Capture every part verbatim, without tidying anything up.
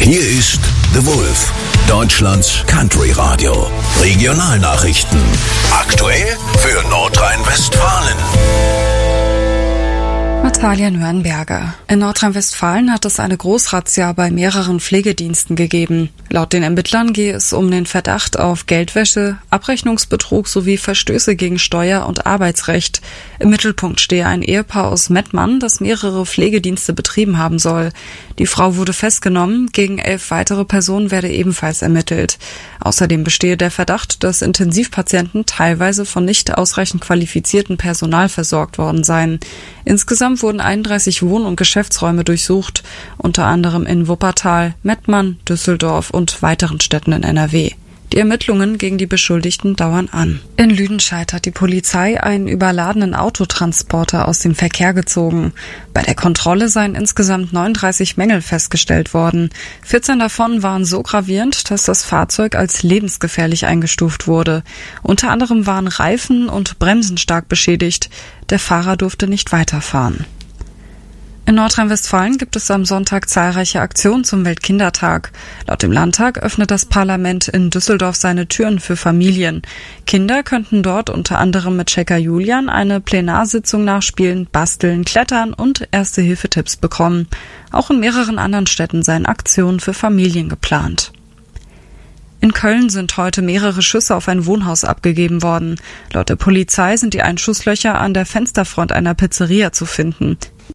Hier ist The Wolf, Deutschlands Country Radio. Regionalnachrichten. Aktuell für Nordrhein-Westfalen. Natalia Nürnberger. In Nordrhein-Westfalen hat es eine Großrazzia bei mehreren Pflegediensten gegeben. Laut den Ermittlern gehe es um den Verdacht auf Geldwäsche, Abrechnungsbetrug sowie Verstöße gegen Steuer- und Arbeitsrecht. Im Mittelpunkt stehe ein Ehepaar aus Mettmann, das mehrere Pflegedienste betrieben haben soll. Die Frau wurde festgenommen, gegen elf weitere Personen werde ebenfalls ermittelt. Außerdem bestehe der Verdacht, dass Intensivpatienten teilweise von nicht ausreichend qualifiziertem Personal versorgt worden seien. Insgesamt wurden einunddreißig Wohn- und Geschäftsräume durchsucht, unter anderem in Wuppertal, Mettmann, Düsseldorf und weiteren Städten in N R W. Die Ermittlungen gegen die Beschuldigten dauern an. In Lüdenscheid hat die Polizei einen überladenen Autotransporter aus dem Verkehr gezogen. Bei der Kontrolle seien insgesamt neununddreißig Mängel festgestellt worden. vierzehn davon waren so gravierend, dass das Fahrzeug als lebensgefährlich eingestuft wurde. Unter anderem waren Reifen und Bremsen stark beschädigt. Der Fahrer durfte nicht weiterfahren. In Nordrhein-Westfalen gibt es am Sonntag zahlreiche Aktionen zum Weltkindertag. Laut dem Landtag öffnet das Parlament in Düsseldorf seine Türen für Familien. Kinder könnten dort unter anderem mit Checker Julian eine Plenarsitzung nachspielen, basteln, klettern und Erste-Hilfe-Tipps bekommen. Auch in mehreren anderen Städten seien Aktionen für Familien geplant. In Köln sind heute mehrere Schüsse auf ein Wohnhaus abgegeben worden. Laut der Polizei sind die Einschusslöcher an der Fensterfront einer Pizzeria zu finden.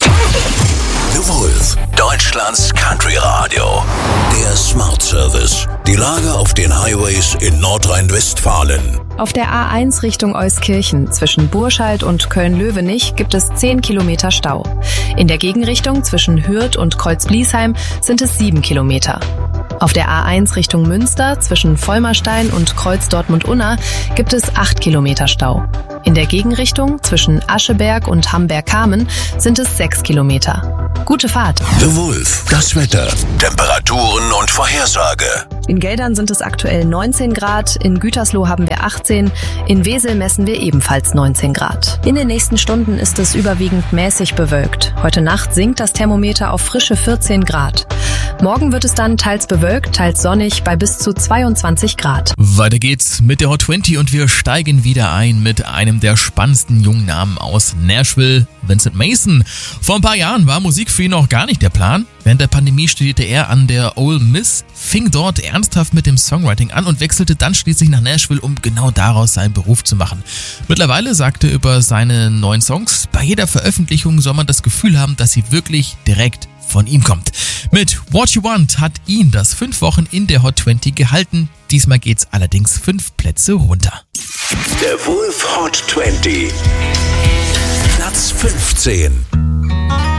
The Wolf, Deutschlands Country Radio. Der Smart Service. Die Lage auf den Highways in Nordrhein-Westfalen. Auf der A eins Richtung Euskirchen zwischen Burscheid und Köln-Löwenich gibt es zehn Kilometer Stau. In der Gegenrichtung zwischen Hürth und Kreuz-Bliesheim sind es sieben Kilometer. Auf der A eins Richtung Münster zwischen Vollmerstein und Kreuz-Dortmund-Unna gibt es acht Kilometer Stau. In der Gegenrichtung zwischen Ascheberg und Hamberg-Kamen sind es sechs Kilometer. Gute Fahrt. The Wolf, das Wetter, Temperaturen und Vorhersage. In Geldern sind es aktuell neunzehn Grad, in Gütersloh haben wir achtzehn, in Wesel messen wir ebenfalls neunzehn Grad. In den nächsten Stunden ist es überwiegend mäßig bewölkt. Heute Nacht sinkt das Thermometer auf frische vierzehn Grad. Morgen wird es dann teils bewölkt, teils sonnig bei bis zu zweiundzwanzig Grad. Weiter geht's mit der Hot zwanzig und wir steigen wieder ein mit einem der spannendsten jungen Namen aus Nashville, Vincent Mason. Vor ein paar Jahren war Musik für ihn noch gar nicht der Plan. Während der Pandemie studierte er an der Ole Miss, fing dort ernsthaft mit dem Songwriting an und wechselte dann schließlich nach Nashville, um genau daraus seinen Beruf zu machen. Mittlerweile sagt er über seine neuen Songs, bei jeder Veröffentlichung soll man das Gefühl haben, dass sie wirklich direkt von ihm kommt. Mit What You Want hat ihn das fünf Wochen in der Hot zwanzig gehalten. Diesmal geht's allerdings fünf Plätze runter. Der Wolf Hot zwanzig. Platz fünfzehn.